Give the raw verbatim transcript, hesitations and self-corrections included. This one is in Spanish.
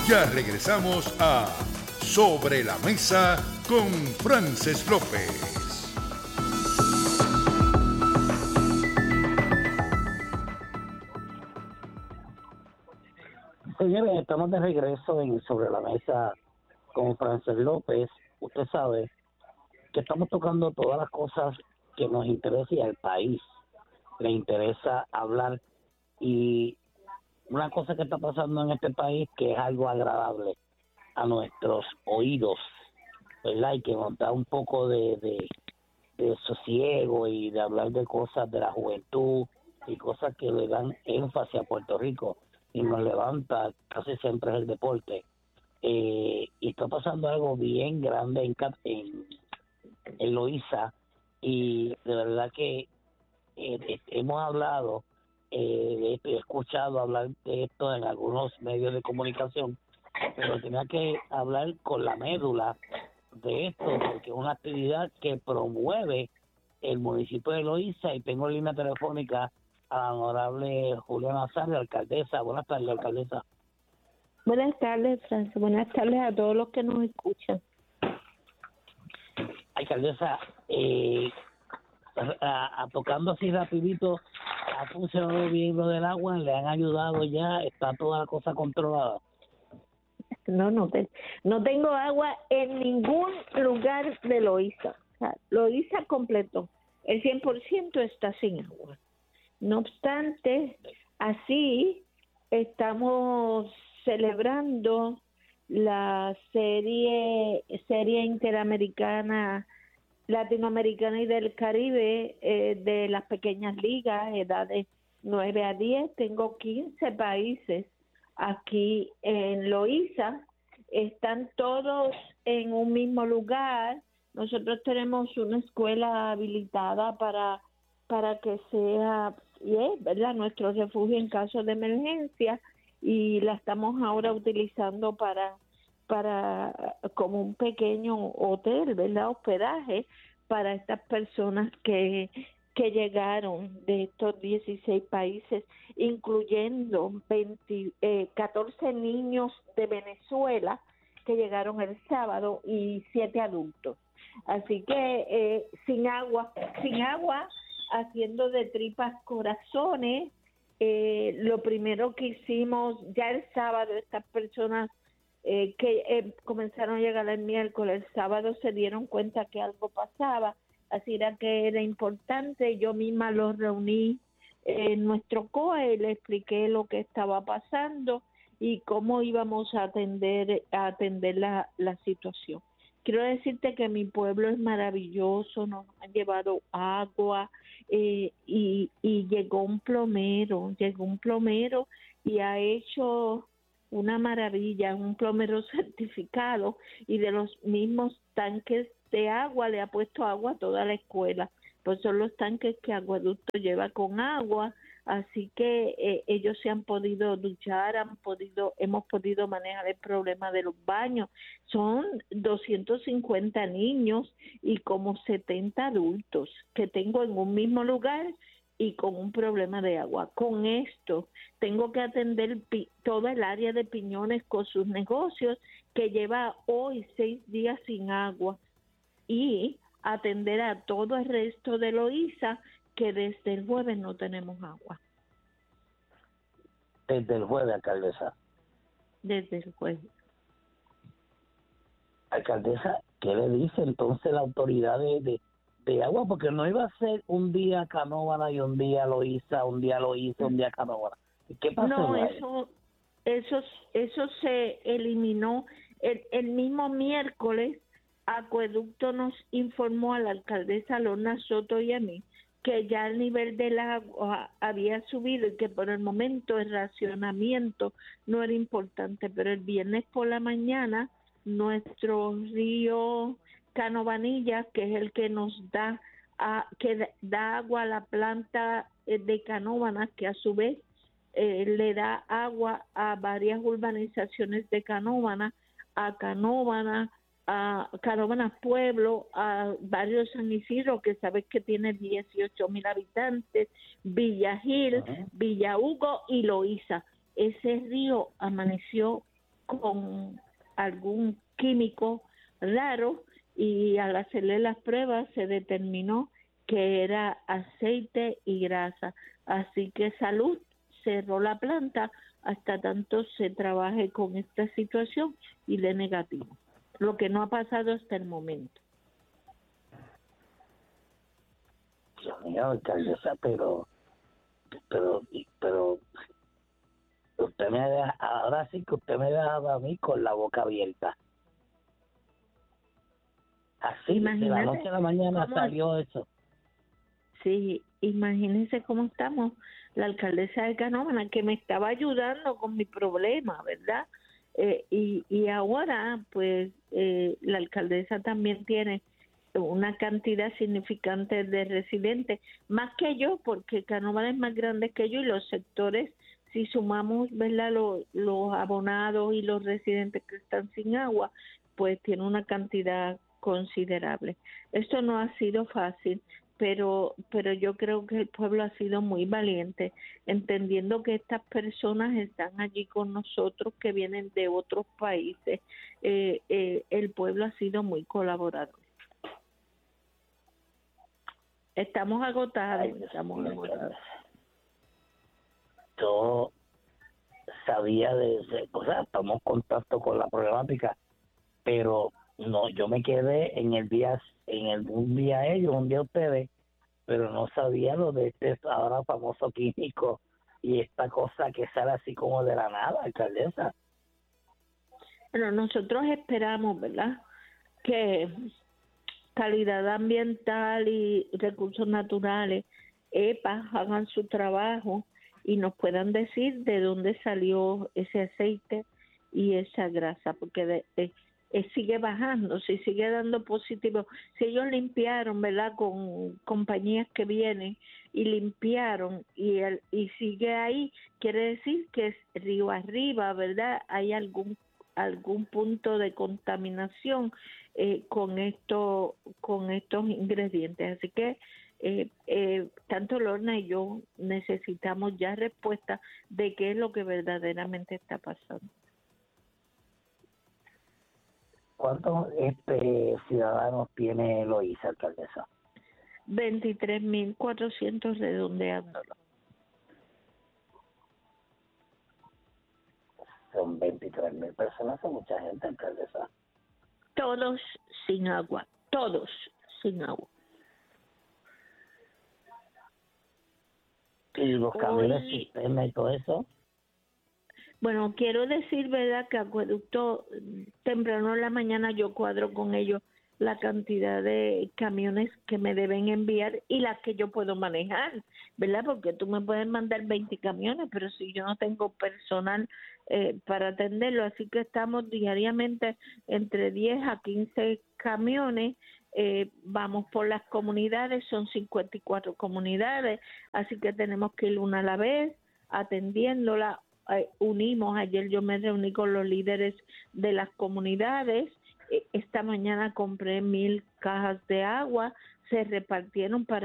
Ya regresamos a Sobre la Mesa con Frances López. Señores, estamos de regreso en Sobre la Mesa con Frances López. Usted sabe que estamos tocando todas las cosas que nos interesa y al país le interesa hablar. Y una cosa que está pasando en este país que es algo agradable a nuestros oídos, ¿verdad? Y que nos da un poco de, de, de sosiego y de hablar de cosas de la juventud y cosas que le dan énfasis a Puerto Rico y nos levanta, casi siempre es el deporte. Eh, y está pasando algo bien grande en, en, en Loíza, y de verdad que eh, hemos hablado eh, de esto y he escuchado hablar de esto en algunos medios de comunicación, pero tenía que hablar con la médula de esto porque es una actividad que promueve el municipio de Loíza. Y tengo en línea telefónica a la honorable Juliana Nazario, alcaldesa. Buenas tardes, alcaldesa. Buenas tardes, Francis. Buenas tardes a todos los que nos escuchan. Alcaldesa, eh, a, a, tocando así rapidito, ¿ha funcionado bien lo del agua? ¿Le han ayudado ya? ¿Está toda la cosa controlada? No, no, te, no tengo agua en ningún lugar de Loíza. O sea, Loíza completo, el cien por ciento está sin agua. No obstante, así estamos celebrando la serie serie interamericana, latinoamericana y del Caribe eh, de las pequeñas ligas, edades nueve a diez. Tengo quince países aquí en Loíza, están todos en un mismo lugar. Nosotros tenemos una escuela habilitada para para que sea, y es, ¿verdad?, nuestro refugio en caso de emergencia, y la estamos ahora utilizando para para como un pequeño hotel, ¿verdad?, hospedaje para estas personas que que llegaron de estos dieciséis países, incluyendo veinte, eh, catorce niños de Venezuela que llegaron el sábado y siete adultos. Así que eh, sin agua, sin agua, haciendo de tripas corazones. Eh, lo primero que hicimos ya el sábado, estas personas eh, que eh, comenzaron a llegar el miércoles, el sábado se dieron cuenta que algo pasaba, así era que era importante. Yo misma los reuní en nuestro C O E y le expliqué lo que estaba pasando y cómo íbamos a atender a atender la, la situación. Quiero decirte que mi pueblo es maravilloso, nos han llevado agua eh, y, y llegó un plomero, llegó un plomero y ha hecho una maravilla, un plomero certificado, y de los mismos tanques de agua le ha puesto agua a toda la escuela. Pues son los tanques que Acueducto lleva con agua, así que eh, ellos se han podido duchar, han podido, hemos podido manejar el problema de los baños. Son doscientos cincuenta niños y como setenta adultos que tengo en un mismo lugar y con un problema de agua. Con esto tengo que atender pi- toda el área de Piñones con sus negocios, que lleva hoy seis días sin agua, y atender a todo el resto de Loíza, que desde el jueves no tenemos agua. Desde el jueves, alcaldesa. Desde el jueves. Alcaldesa, ¿qué le dice entonces la autoridad de, de, de agua? Porque no iba a ser un día Canóvana y un día Loíza, un día Loíza, un día Canóvana. ¿Qué pasó? No, eso, eso, eso se eliminó el, el mismo miércoles. Acueducto nos informó a la alcaldesa Lorna Soto y a mí que ya el nivel del agua había subido y que por el momento el racionamiento no era importante, pero el viernes por la mañana nuestro río Canovanilla, que es el que nos da a, que da agua a la planta de Canóvanas, que a su vez eh, le da agua a varias urbanizaciones de Canóvanas, a Canóvanas, a Canóvanas Pueblo, a barrio San Isidro, que sabes que tiene dieciocho mil habitantes, Villa Gil, uh-huh. Villa Hugo y Loíza. Ese río amaneció con algún químico raro y al hacerle las pruebas se determinó que era aceite y grasa. Así que Salud cerró la planta hasta tanto se trabaje con esta situación y de negativo, lo que no ha pasado hasta el momento. Dios mío, alcaldesa, pero, pero, pero, usted me deja, ahora sí que usted me deja a mí con la boca abierta. Así, Imagínate, de la noche a la mañana ¿cómo? salió eso. Sí, imagínense cómo estamos. La alcaldesa de Canóvana, que me estaba ayudando con mi problema, ¿verdad? Eh, y, y ahora, pues, eh, la alcaldesa también tiene una cantidad significante de residentes, más que yo, porque Canóvana es más grande que yo y los sectores, si sumamos, ¿verdad?, los, los abonados y los residentes que están sin agua, pues tiene una cantidad considerable. Esto no ha sido fácil, pero pero yo creo que el pueblo ha sido muy valiente, entendiendo que estas personas están allí con nosotros, que vienen de otros países. Eh, eh, el pueblo ha sido muy colaborador. Estamos agotados, Ay, estamos Dios, agotados. Yo sabía de, de- o sea, tomamos contacto con la problemática, pero no, yo me quedé en el día, en el un día ellos, un día ustedes, pero no sabía lo de este ahora famoso químico y esta cosa que sale así como de la nada, alcaldesa. Bueno, nosotros esperamos, ¿verdad?, que calidad ambiental y recursos naturales, E P A, hagan su trabajo y nos puedan decir de dónde salió ese aceite y esa grasa, porque de, de, eh, sigue bajando, si sigue dando positivo. Si ellos limpiaron, ¿verdad?, con compañías que vienen y limpiaron y el, y sigue ahí, quiere decir que es río arriba, ¿verdad?, hay algún algún punto de contaminación eh, con esto con estos ingredientes. Así que eh, eh, tanto Lorna y yo necesitamos ya respuesta de qué es lo que verdaderamente está pasando. ¿Cuántos este ciudadanos tiene Loíza, alcaldesa? veintitrés mil cuatrocientos redondeándolo. Son veintitrés mil personas, son mucha gente, alcaldesa. Todos sin agua, todos sin agua. Y los camiones Hoy, sistema y todo eso. bueno, quiero decir, ¿verdad?, que Acueducto, temprano en la mañana yo cuadro con ellos la cantidad de camiones que me deben enviar y las que yo puedo manejar, ¿verdad? Porque tú me puedes mandar veinte camiones, pero si yo no tengo personal eh, para atenderlo, así que estamos diariamente entre diez a quince camiones. Eh, vamos por las comunidades, son cincuenta y cuatro comunidades, así que tenemos que ir una a la vez atendiéndola. Eh, unimos, ayer yo me reuní con los líderes de las comunidades. Eh, esta mañana compré mil cajas de agua, se repartieron para